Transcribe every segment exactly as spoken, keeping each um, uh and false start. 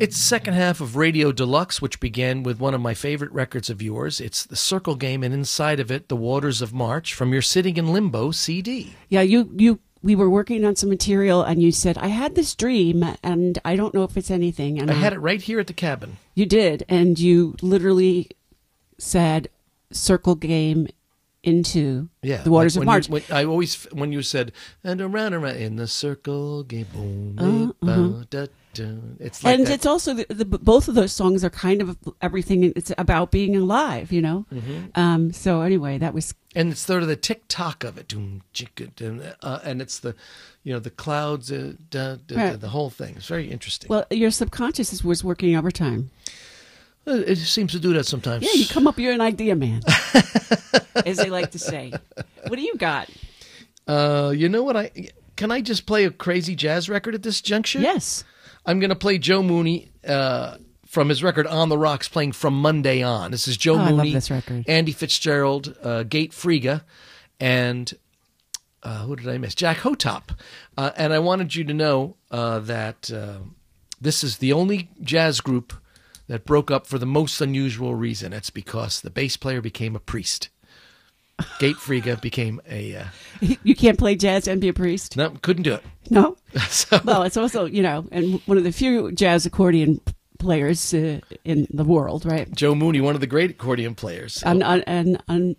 It's the second half of Radio Deluxe, which began with one of my favorite records of yours. It's The Circle Game, and inside of it, The Waters of March from your Sitting in Limbo C D. Yeah, you, you, we were working on some material, and you said, I had this dream, and I don't know if it's anything. And I had it right here at the cabin. You did, and you literally said, Circle Game into yeah, the Waters like of March. You, when, I always, when you said, and around, around, in the circle game, boom, Uh, boom, uh-huh. da, da. It's like and that. it's also, the, the, both of those songs are kind of everything. It's about being alive, you know? Mm-hmm. Um, so anyway, that was... And it's sort of the tick-tock of it. Doom, chicka, doom, uh, and it's the, you know, the clouds, uh, da, da, Right. da, the whole thing. It's very interesting. Well, your subconscious is- was working overtime. Uh, It seems to do that sometimes. Yeah, you come up, you're an idea man, as they like to say. What do you got? Uh, you know what? I Can I just play a crazy jazz record at this juncture? Yes. I'm going to play Joe Mooney uh, from his record On the Rocks, playing From Monday On. This is Joe Oh, I love Mooney, this record. Andy Fitzgerald, uh, Gate Friga, and uh, who did I miss? Jack Hotop. Uh, and I wanted you to know uh, that uh, this is the only jazz group that broke up for the most unusual reason. It's because the bass player became a priest. Gate Friga became a... Uh, You can't play jazz and be a priest? no, couldn't do it. No? So, Well, it's also, you know, and one of the few jazz accordion players uh, in the world, right? Joe Mooney, one of the great accordion players. And, and, and, and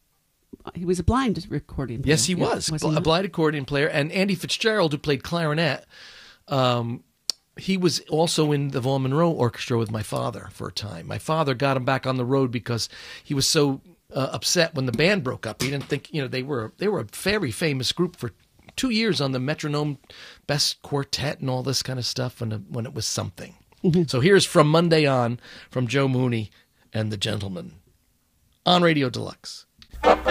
he was a blind accordion player. Yes, he Yeah, was. was Bl- he a not? blind accordion player. And Andy Fitzgerald, who played clarinet, um, he was also in the Vaughn Monroe Orchestra with my father for a time. My father got him back on the road because he was so uh, upset when the band broke up. He didn't think, you know, they were they were a very famous group for two years on the Metronome Best Quartet and all this kind of stuff when, when it was something. Mm-hmm. So here's From Monday On from Joe Mooney and the Gentlemen on Radio Deluxe.